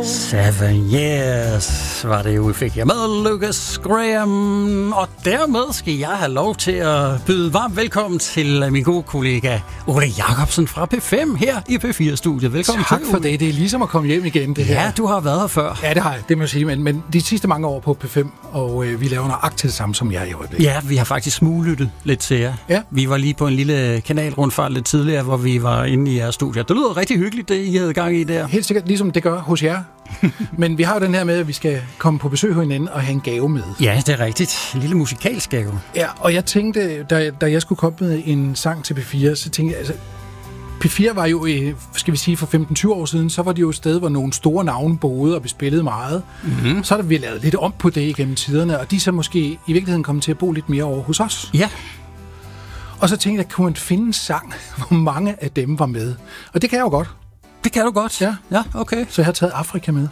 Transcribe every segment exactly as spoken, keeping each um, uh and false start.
Seven Years var det jo, vi fik her med Lucas Graham. Og dermed skal jeg have lov til at byde varmt velkommen til min gode kollega Ole Jacobsen fra P fem her i P fire-studiet. Velkommen tak til, for det. Det er ligesom at komme hjem igen, det her. Ja, du har været her før. Ja, det har jeg, det må jeg sige. Men, men de sidste mange år på P fem, og øh, vi laver nøjagtigt det samme som jeg i øjeblikket. Ja, vi har faktisk smuglyttet lidt til jer. Ja. Vi var lige på en lille kanalrundfart lidt tidligere, hvor vi var inde i jeres studie. Det lyder rigtig hyggeligt, det I havde gang i der. Helt sikkert, ligesom det gør hos jer. Men vi har jo den her med, at vi skal komme på besøg hos hinanden og have en gave med. Ja, det er rigtigt. En lille musikalsk gave. Ja, og jeg tænkte, da, da jeg skulle komme med en sang til P fire, så tænkte jeg, altså, P fire var jo, skal vi sige, for femten til tyve år siden, så var det jo et sted, hvor nogle store navne boede, og vi spillede meget. Mm-hmm. Så har vi lavet lidt om på det igennem tiderne, og de så måske i virkeligheden kommet til at bo lidt mere over hos os. Ja. Og så tænkte jeg, kunne man finde en sang, hvor mange af dem var med? Og det kan jeg jo godt. Det kan du godt? Ja. Ja, okay. Så jeg har taget Afrika med.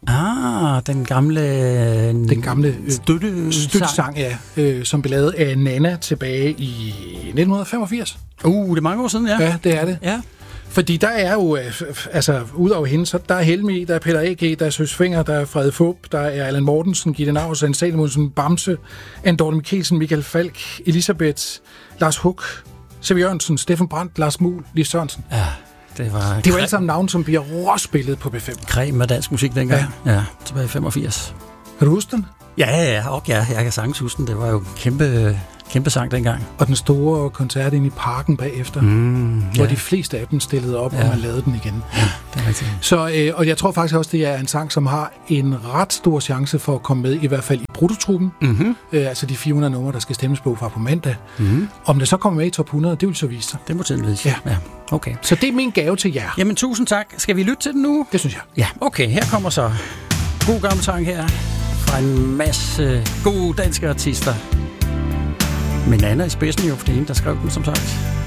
Ah, den gamle... Den gamle støtte støttesang, ja, øh, som blev lavet af Nana tilbage i nitten femogfirs. Uh, det er mange år siden, ja. Ja, det er det. Ja. Fordi der er jo, altså, udover hende, så der er Helmi, der er Peter A G, der er Søs Finger, der er Frede Fup, der er Allan Mortensen, Gitte Naus, Anne Salomonsen, Bamse, Anne Dorte Mikkelsen, Michael Falk, Elisabeth, Lars Huck, C V Jørgensen, Steffen Brandt, Lars Muhl, Lis Sørensen. Ja, det var... Det var alle sammen navne, som bliver råspillet på P fem. Creme af dansk musik dengang. Ja. Ja, tilbage i femogfirs. Kan du huske den? Ja, ja, ja. Og ja, jeg kan sagtens huske den. Det var jo en kæmpe, kæmpe sang dengang. Og den store koncert inde i parken bagefter, mm, hvor ja. de fleste af dem stillede op, ja. og man lavede den igen. Ja, det er rigtigt. Så, øh, og jeg tror faktisk også, det er en sang, som har en ret stor chance for at komme med, i hvert fald i brutotruppen. Mm-hmm. Øh, altså de fire hundrede numre, der skal stemmes på fra på mandag. Mm-hmm. Om det så kommer med i top hundrede, det vil så vise sig. Det må tiden vise. Ja. Ja, okay. Så det er min gave til jer. Jamen, tusind tak. Skal vi lytte til den nu? Det synes jeg. Ja, okay. Her kommer så god gammel sang her fra en masse gode danske artister. Men Anna i spidsen jo, for det er hende, der skrev den, som sagt.